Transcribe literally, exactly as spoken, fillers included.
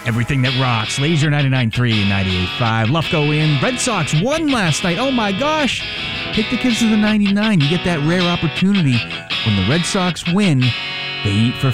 Everything that rocks. Laser ninety-nine point three and ninety-eight point five. Lufko in. Red Sox won last night. Oh my gosh. Take the kids to the ninety-nine. You get that rare opportunity when the Red Sox win. They eat for